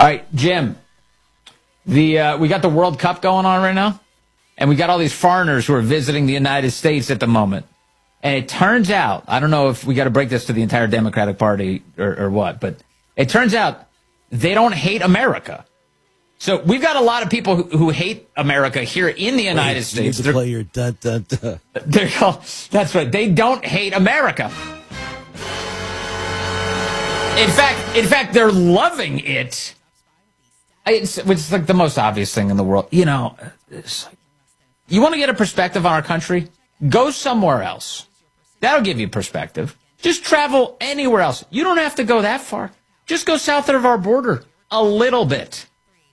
All right, Jim, we got the World Cup going on right now, and we got all these foreigners who are visiting the United States at the moment. And it turns out, I don't know if we got to break this to the entire Democratic Party or what, but it turns out they don't hate America. So we've got a lot of people who hate America here in the United States. You need to play your da-da-da. That's right. They don't hate America. In fact, they're loving it. It's like the most obvious thing in the world. You know, you want to get a perspective on our country? Go somewhere else. That'll give you perspective. Just travel anywhere else. You don't have to go that far. Just go south of our border a little bit.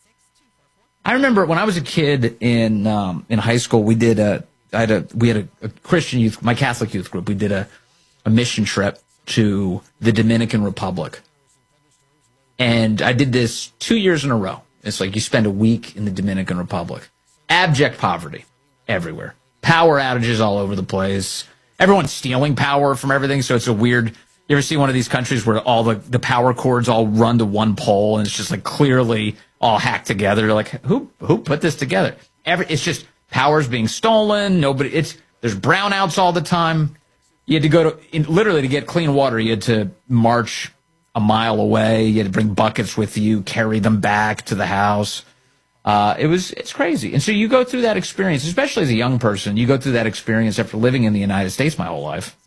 I remember when I was a kid in high school, we had a Christian youth, my Catholic youth group. We did a mission trip to the Dominican Republic. And I did this 2 years in a row. It's like you spend a week in the Dominican Republic. Abject poverty everywhere. Power outages all over the place. Everyone's stealing power from everything, so it's a weird... You ever see one of these countries where all the power cords all run to one pole, and it's just like clearly all hacked together? You're like, who put this together? It's just power's being stolen. There's brownouts all the time. You had to go literally to get clean water, you had to march a mile away. You had to bring buckets with you, carry them back to the house. It's crazy. And so you go through that experience, especially as a young person, you go through that experience after living in the United States my whole life.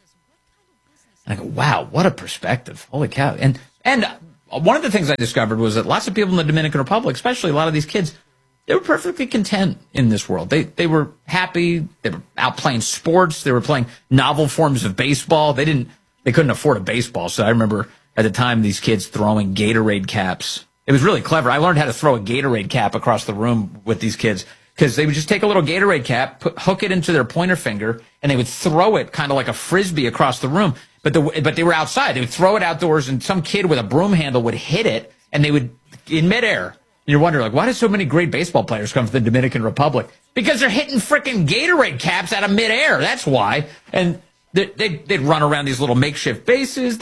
And I go, wow, what a perspective. Holy cow. And one of the things I discovered was that lots of people in the Dominican Republic, especially a lot of these kids, they were perfectly content in this world. They were happy. They were out playing sports. They were playing novel forms of baseball. They couldn't afford a baseball. So I remember at the time these kids throwing Gatorade caps. It was really clever. I learned how to throw a Gatorade cap across the room with these kids because they would just take a little Gatorade cap, hook it into their pointer finger, and they would throw it kind of like a Frisbee across the room. But they were outside. They would throw it outdoors, and some kid with a broom handle would hit it, and they would, in midair. And you're wondering, like, why do so many great baseball players come from the Dominican Republic? Because they're hitting frickin' Gatorade caps out of midair. That's why. And they'd run around these little makeshift bases.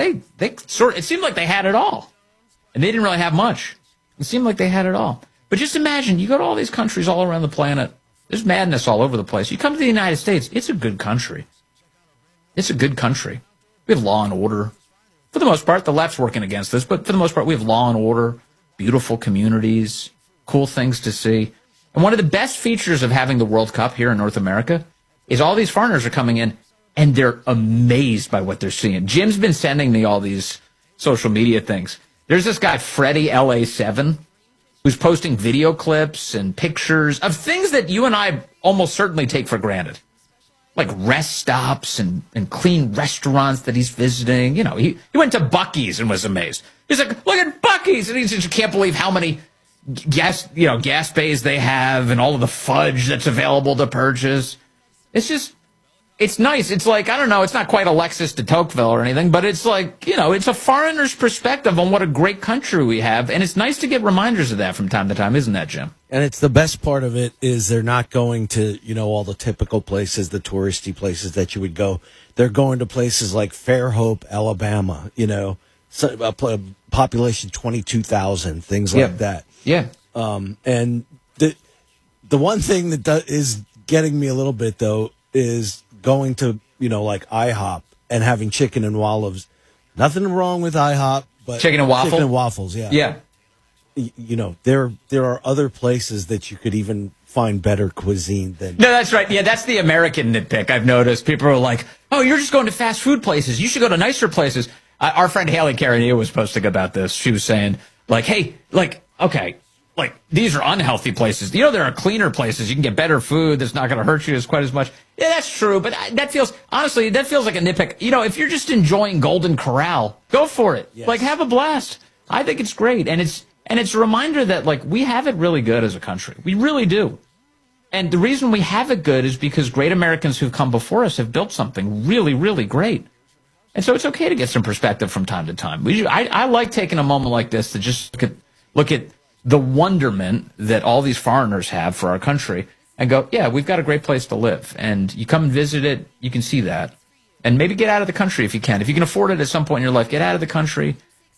It seemed like they had it all. And they didn't really have much. It seemed like they had it all. But just imagine, you go to all these countries all around the planet. There's madness all over the place. You come to the United States, it's a good country. It's a good country. We have law and order. For the most part, the left's working against this, but for the most part, we have law and order, beautiful communities, cool things to see. And one of the best features of having the World Cup here in North America is all these foreigners are coming in, and they're amazed by what they're seeing. Jim's been sending me all these social media things. There's this guy, Freddie LA7, who's posting video clips and pictures of things that you and I almost certainly take for granted. Like rest stops and clean restaurants that he's visiting. You know, he went to Buc-ee's and was amazed. He's like, look at Buc-ee's. And he just can't believe how many gas bays they have and all of the fudge that's available to purchase. It's nice. It's like, I don't know, it's not quite Alexis de Tocqueville or anything, but it's like, you know, it's a foreigner's perspective on what a great country we have. And it's nice to get reminders of that from time to time, isn't that, Jim? And it's the best part of it is they're not going to, you know, all the typical places, the touristy places that you would go. They're going to places like Fairhope, Alabama, you know, population 22,000, things like that. Yeah. And the one thing that is getting me a little bit, though, is going to, you know, like IHOP and having chicken and olives. Nothing wrong with IHOP, but chicken and waffles, yeah. Yeah. You know, there are other places that you could even find better cuisine than. No, that's right. Yeah, that's the American nitpick I've noticed. People are like, oh, you're just going to fast food places. You should go to nicer places. Our friend Haley Carania was posting about this. She was saying, like, hey, like, okay, like, these are unhealthy places. You know, there are cleaner places. You can get better food that's not going to hurt you quite as much. Yeah, that's true. But that feels like a nitpick. You know, if you're just enjoying Golden Corral, go for it. Yes. Like, have a blast. I think it's great. And it's a reminder that, like, we have it really good as a country. We really do. And the reason we have it good is because great Americans who've come before us have built something really, really great. And so it's okay to get some perspective from time to time. I like taking a moment like this to just look at the wonderment that all these foreigners have for our country and go, yeah, we've got a great place to live. And you come and visit it, you can see that. And maybe get out of the country if you can. If you can afford it at some point in your life, get out of the country.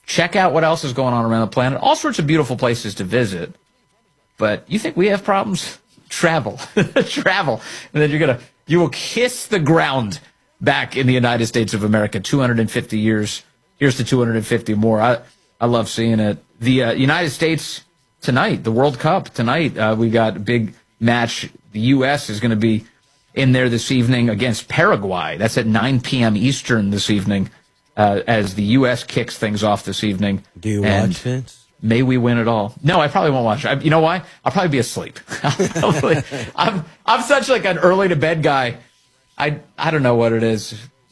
check out what else is going on around the planet. All sorts of beautiful places to visit. But you think we have problems? Travel. Travel. And then you will kiss the ground back in the United States of America. 250 years. Here's to 250 more. I love seeing it. The United States tonight, the World Cup tonight, we got a big match. The U.S. is going to be in there this evening against Paraguay. That's at 9 p.m. Eastern this evening, as the U.S. kicks things off this evening. Do you watch, Vince? May we win it all? No, I probably won't watch it. You know why? I'll probably be asleep. I'm such like an early to bed guy. I don't know what it is.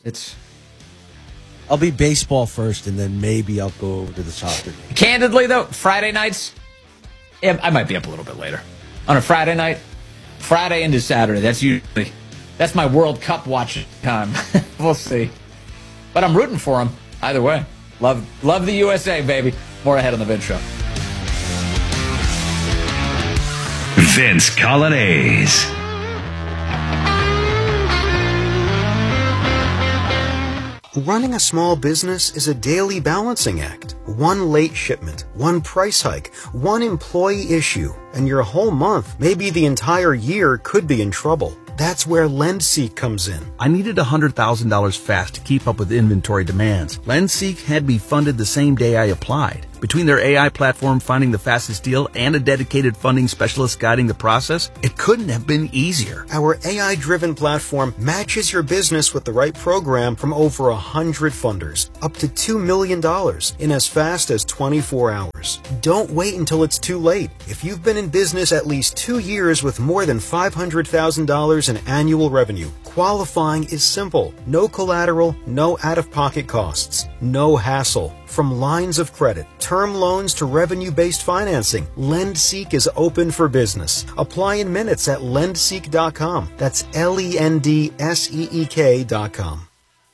I'll be baseball first, and then maybe I'll go over to the soccer game. Candidly, though, Friday nights, I might be up a little bit later. On a Friday night, Friday into Saturday, that's my World Cup watching time. We'll see. But I'm rooting for them either way. Love the USA, baby. More ahead on the Vince Show. Vince Colonnese. Running a small business is a daily balancing act. One late shipment, one price hike, one employee issue, and your whole month, maybe the entire year, could be in trouble. That's where LendSeek comes in. I needed $100,000 fast to keep up with inventory demands. LendSeek had me funded the same day I applied. Between their AI platform finding the fastest deal and a dedicated funding specialist guiding the process, it couldn't have been easier. Our AI-driven platform matches your business with the right program from over 100 funders, up to $2 million in as fast as 24 hours. Don't wait until it's too late. If you've been in business at least 2 years with more than $500,000 in annual revenue, qualifying is simple. No collateral, no out-of-pocket costs, no hassle. From lines of credit, term loans to revenue-based financing, LendSeek is open for business. Apply in minutes at lendseek.com. That's LENDSEEK.com.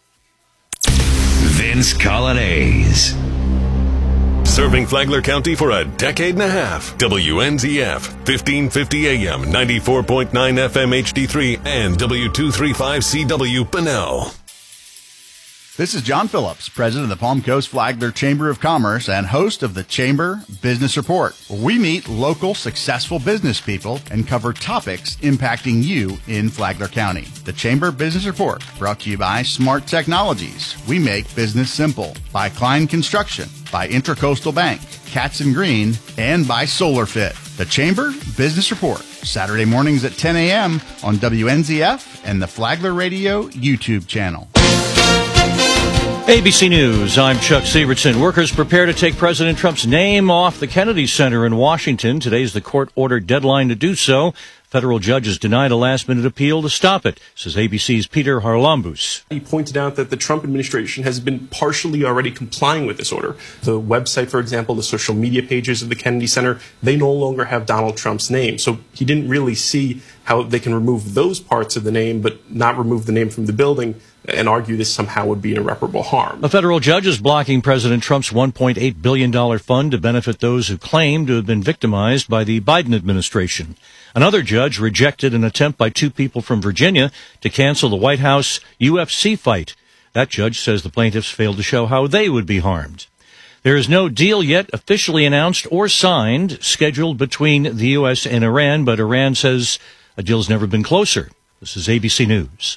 Vince Colonnese. Serving Flagler County for a decade and a half. WNZF, 1550 AM, 94.9 FM HD3, and W235CW Bunnell. This is John Phillips, president of the Palm Coast Flagler Chamber of Commerce and host of the Chamber Business Report, where we meet local successful business people and cover topics impacting you in Flagler County. The Chamber Business Report, brought to you by Smart Technologies. We make business simple. By Klein Construction, by Intracoastal Bank, Katz & Green, and by SolarFit. The Chamber Business Report, Saturday mornings at 10 a.m. on WNZF and the Flagler Radio YouTube channel. ABC News, I'm Chuck Sievertson. Workers prepare to take President Trump's name off the Kennedy Center in Washington. Today's the court-ordered deadline to do so. Federal judges denied a last-minute appeal to stop it, says ABC's Peter Harlambous. He pointed out that the Trump administration has been partially already complying with this order. The website, for example, the social media pages of the Kennedy Center, they no longer have Donald Trump's name. So he didn't really see how they can remove those parts of the name but not remove the name from the building and argue this somehow would be an irreparable harm. A federal judge is blocking President Trump's $1.8 billion fund to benefit those who claim to have been victimized by the Biden administration. Another judge rejected an attempt by two people from Virginia to cancel the White House UFC fight. That judge says the plaintiffs failed to show how they would be harmed. There is no deal yet officially announced or signed scheduled between the U.S. and Iran, but Iran says a deal's never been closer. This is ABC News.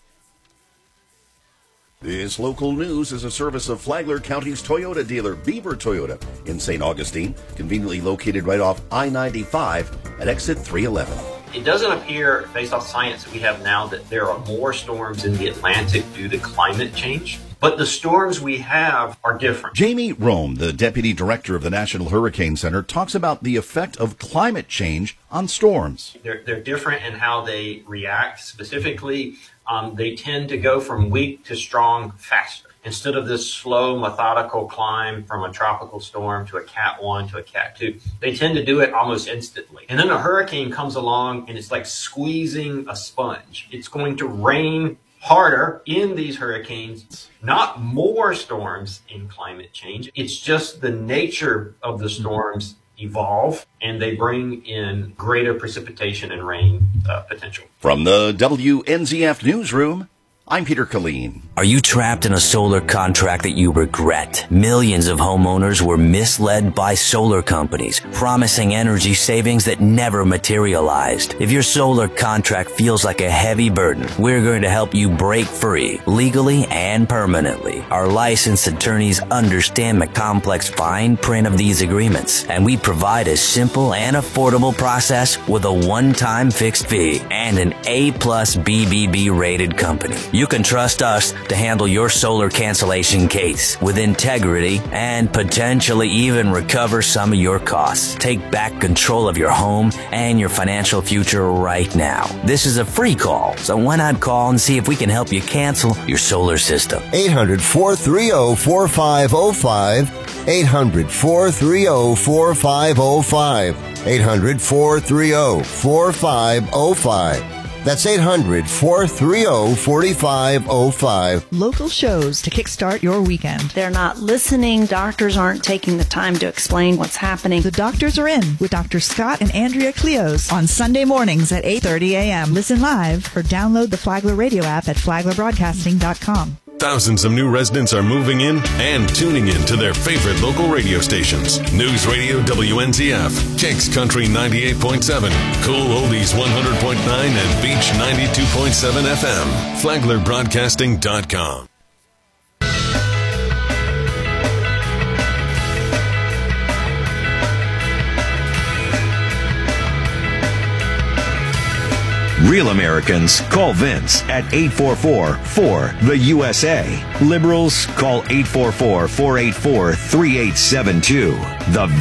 This local news is a service of Flagler County's Toyota dealer, Beaver Toyota, in St. Augustine, conveniently located right off I-95 at exit 311. It doesn't appear, based off science that we have now, that there are more storms in the Atlantic due to climate change. But the storms we have are different. Jamie Rome, the deputy director of the National Hurricane Center, talks about the effect of climate change on storms. They're different in how they react. Specifically, they tend to go from weak to strong faster. Instead of this slow, methodical climb from a tropical storm to a Cat 1 to a Cat 2, they tend to do it almost instantly. And then a hurricane comes along and it's like squeezing a sponge. It's going to rain harder in these hurricanes, not more storms in climate change. It's just the nature of the storms evolve and they bring in greater precipitation and rain potential. From the WNZF newsroom, I'm Peter Killeen. Are you trapped in a solar contract that you regret? Millions of homeowners were misled by solar companies, promising energy savings that never materialized. If your solar contract feels like a heavy burden, we're going to help you break free, legally and permanently. Our licensed attorneys understand the complex fine print of these agreements, and we provide a simple and affordable process with a one-time fixed fee and an A+ BBB rated company. You can trust us to handle your solar cancellation case with integrity and potentially even recover some of your costs. Take back control of your home and your financial future right now. This is a free call, so why not call and see if we can help you cancel your solar system? 800-430-4505. 800-430-4505. 800-430-4505. That's 800-430-4505. Local shows to kickstart your weekend. They're not listening. Doctors aren't taking the time to explain what's happening. The Doctors Are In with Dr. Scott and Andrea Cleos on Sunday mornings at 8:30 a.m. Listen live or download the Flagler radio app at flaglerbroadcasting.com. Thousands of new residents are moving in and tuning in to their favorite local radio stations. News Radio WNZF, Kicks Country 98.7, Cool Oldies 100.9, and Beach 92.7 FM. FlaglerBroadcasting.com. Real Americans call Vince at 844-4-THE-USA. Liberals call 844-484-3872. The